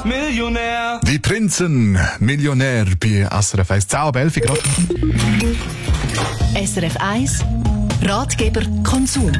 Millionär. Die Prinzen, Millionär bei SRF 1. 10 ab 11 gerade. SRF 1 Ratgeber Konsum.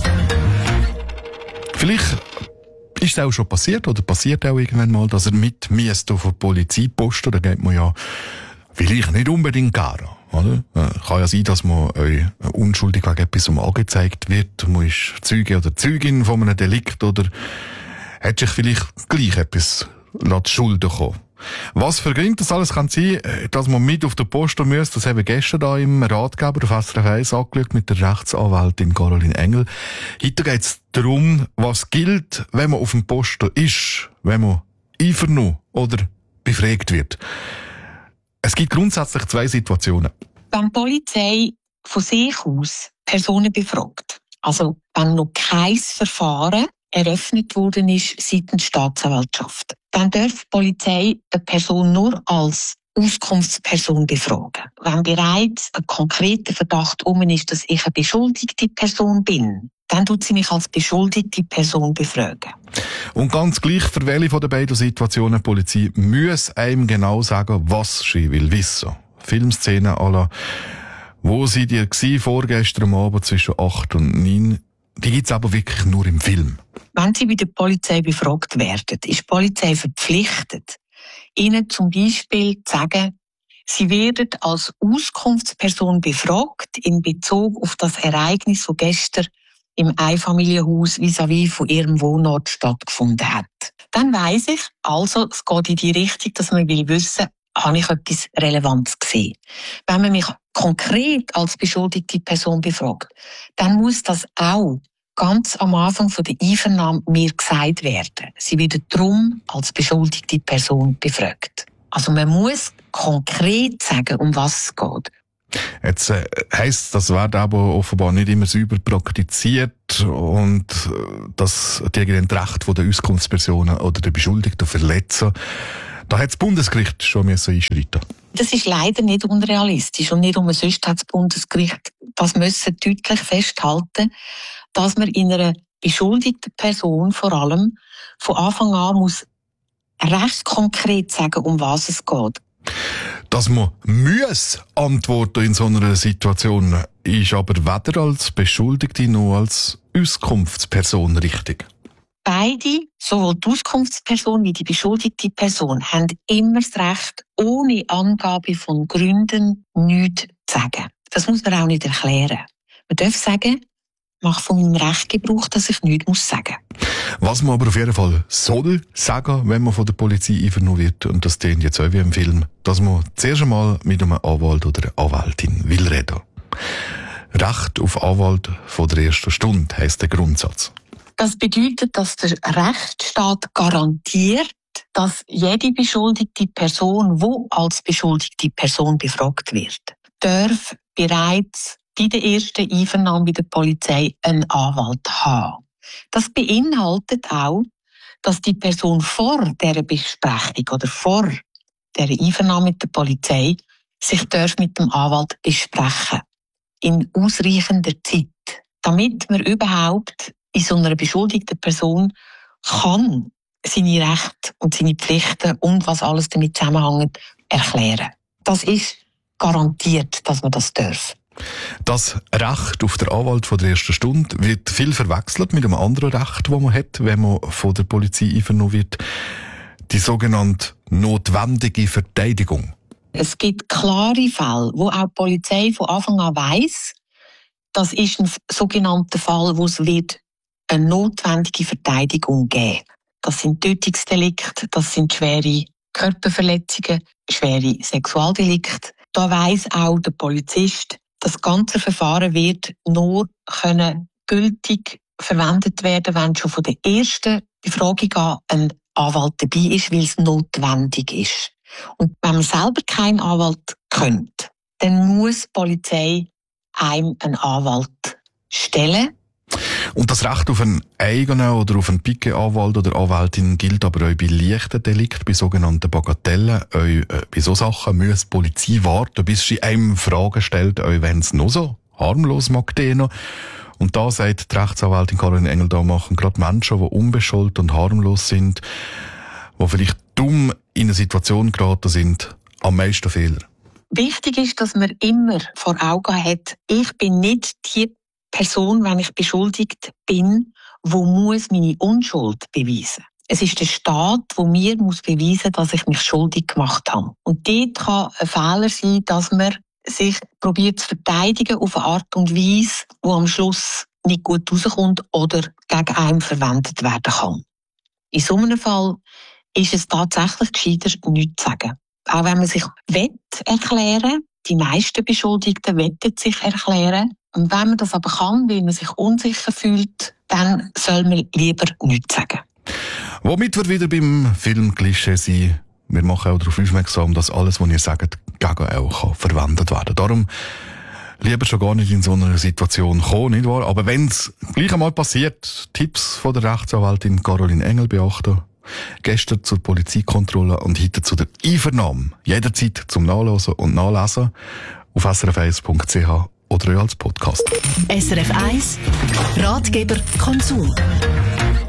Vielleicht ist es auch schon passiert oder passiert auch irgendwann mal, dass er mit müsst auf eine Polizeiposten, da geht man ja vielleicht nicht unbedingt gerne. Oder? Kann ja sein, dass man euch unschuldig wegen etwas angezeigt wird. Man ist Zeuge oder Zeugin von einem Delikt oder hat sich vielleicht gleich etwas Schulden kommen. Was für Gründe das alles kann sein, dass man mit auf der Posten muss, das haben wir gestern da im Ratgeber auf SRF 1 angeschaut mit der Rechtsanwältin Caroline Engel. Heute geht es darum, was gilt, wenn man auf dem Posten ist, wenn man einvernommen oder befragt wird. Es gibt grundsätzlich zwei Situationen. Wenn die Polizei von sich aus Personen befragt, also wenn noch kein Verfahren eröffnet worden ist seitens Staatsanwaltschaft, dann darf die Polizei eine Person nur als Auskunftsperson befragen. Wenn bereits ein konkreter Verdacht ist, dass ich eine beschuldigte Person bin, dann tut sie mich als beschuldigte Person befragen. Und ganz gleich für welche von den beiden Situationen die Polizei muss einem genau sagen, was sie will wissen. Filmszenen à la «Wo seid ihr gsi vorgestern Abend zwischen 8 und 9?» Die gibt's aber wirklich nur im Film. Wenn sie bei der Polizei befragt werden, ist die Polizei verpflichtet, ihnen zum Beispiel zu sagen, sie werden als Auskunftsperson befragt in Bezug auf das Ereignis, das gestern im Einfamilienhaus vis-à-vis von ihrem Wohnort stattgefunden hat. Dann weiss ich, also, es geht in die Richtung, dass man will wissen, habe ich etwas Relevantes gesehen. Wenn man mich konkret als beschuldigte Person befragt, dann muss das auch ganz am Anfang von der Einvernahme mir gesagt werden. Sie werden darum als beschuldigte Person befragt. Also man muss konkret sagen, um was es geht. Jetzt heisst, das wird aber offenbar nicht immer sauber praktiziert und das die Rechte der Auskunftspersonen oder der Beschuldigten verletzen. Da hat das Bundesgericht schon einschreiten. Das ist leider nicht unrealistisch und nicht umsonst hat das Bundesgericht das müssen deutlich festhalten, dass man in einer beschuldigten Person vor allem von Anfang an muss recht konkret sagen, um was es geht. Dass man muss antworten in so einer Situation, ist aber weder als Beschuldigte noch als Auskunftsperson richtig. Beide, sowohl die Auskunftsperson wie die beschuldigte Person, haben immer das Recht, ohne Angabe von Gründen nichts zu sagen. Das muss man auch nicht erklären. Man darf sagen, mache von meinem Recht Gebrauch, dass ich nichts sagen muss. Was man aber auf jeden Fall soll sagen, wenn man von der Polizei einvernommen wird, und das klingt jetzt auch wie im Film, dass man zuerst einmal mit einem Anwalt oder einer Anwältin will reden. Recht auf Anwalt von der ersten Stunde heisst der Grundsatz. Das bedeutet, dass der Rechtsstaat garantiert, dass jede beschuldigte Person, die als beschuldigte Person befragt wird, darf bereits bei der ersten Einvernahme bei der Polizei einen Anwalt haben. Das beinhaltet auch, dass die Person vor dieser Besprechung oder vor dieser Einvernahme mit der Polizei sich darf mit dem Anwalt besprechen. In ausreichender Zeit. Damit man überhaupt in so einer beschuldigten Person kann seine Rechte und seine Pflichten und was alles damit zusammenhängt erklären. Das ist garantiert, dass man das darf. Das Recht auf den Anwalt von der ersten Stunde wird viel verwechselt mit einem anderen Recht, das man hat, wenn man von der Polizei einvernommen wird. Die sogenannte notwendige Verteidigung. Es gibt klare Fälle, wo auch die Polizei von Anfang an weiss, das ist ein sogenannter Fall, wo es wird eine notwendige Verteidigung geben. Das sind Tötungsdelikte, das sind schwere Körperverletzungen, schwere Sexualdelikte. Da weiss auch der Polizist, das ganze Verfahren wird nur gültig verwendet werden, wenn schon von der ersten Befragung an ein Anwalt dabei ist, weil es notwendig ist. Und wenn man selber keinen Anwalt kennt, dann muss die Polizei einem einen Anwalt stellen. Und das Recht auf einen eigenen oder auf einen Piquet-Anwalt oder Anwältin gilt aber auch bei leichten Delikten, bei sogenannten Bagatellen. Bei so Sachen muss die Polizei warten, bis sie einem Fragen stellt, auch wenn es noch so harmlos mag dienen. Und da sagt die Rechtsanwältin Caroline Engel, da machen gerade Menschen, die unbescholten und harmlos sind, die vielleicht dumm Situation geraten sind, am meisten Fehler? Wichtig ist, dass man immer vor Augen hat, ich bin nicht die Person, wenn ich beschuldigt bin, wo muss meine Unschuld beweisen. Es ist der Staat, der mir muss beweisen, dass ich mich schuldig gemacht habe. Und dort kann ein Fehler sein, dass man sich probiert zu verteidigen auf eine Art und Weise, die am Schluss nicht gut rauskommt oder gegen einen verwendet werden kann. In so einem Fall ist es tatsächlich gescheiter, nichts zu sagen. Auch wenn man sich erklären will, die meisten Beschuldigten wollen sich erklären. Und wenn man das aber kann, weil man sich unsicher fühlt, dann soll man lieber nichts sagen. Womit wir wieder beim Filmklischee sind, wir machen auch darauf aufmerksam, dass alles, was ihr sagt, gegen auch verwendet werden kann. Darum lieber schon gar nicht in so einer Situation kommen, nicht wahr? Aber wenn es gleich einmal passiert, Tipps von der Rechtsanwältin Caroline Engel beachten. Gestern zur Polizeikontrolle und heute zu der Einvernahme. Jederzeit zum Nachlesen und Nachlesen auf srf1.ch oder als Podcast. SRF 1 Ratgeber Konsum.